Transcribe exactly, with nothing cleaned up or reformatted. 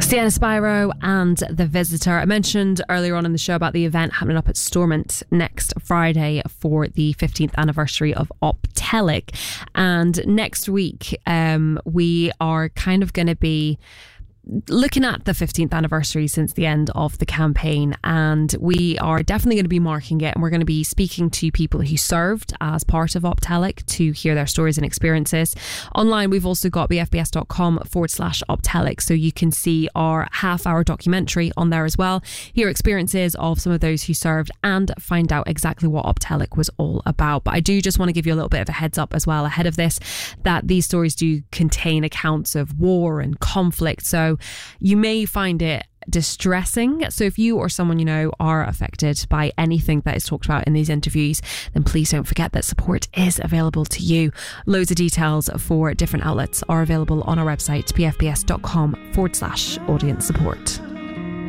Sienna Spyro and The Visitor. I mentioned earlier on in the show about the event happening up at Stormont next Friday for the fifteenth anniversary of Optelic. And next week, um, we are kind of going to be looking at the fifteenth anniversary since the end of the campaign, and we are definitely going to be marking it, and we're going to be speaking to people who served as part of Optelic to hear their stories and experiences. Online we've also got bfbs.com forward slash Optelic, so you can see our half hour documentary on there as well, hear experiences of some of those who served and find out exactly what Optelic was all about. But I do just want to give you a little bit of a heads up as well ahead of this, that these stories do contain accounts of war and conflict, so you may find it distressing. So if you or someone you know are affected by anything that is talked about in these interviews, then please don't forget that support is available to you. Loads of details for different outlets are available on our website, bfbs.com forward slash audience support.